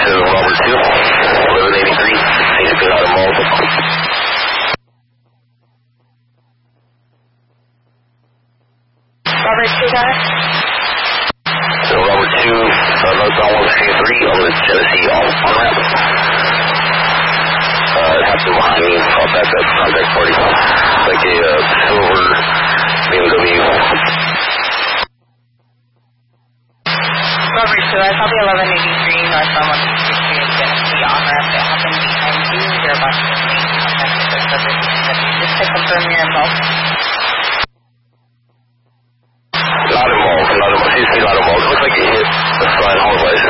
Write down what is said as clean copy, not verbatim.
to Robert 2, 1183, seems to be out of malls. Robert 2, got it? So Robert 2, northbound 163 on the Genesee on-ramp. It happened behind me, I'll back up, contact 40. Like a silver BMW. Robert 2, I copy 1183 northbound 163 in Genesee on-ramp. It happened behind you. You're about to make contact with the service. Just to confirm you're involved. Not involved. Seems to be not involved. Looks like it hit the front hallway.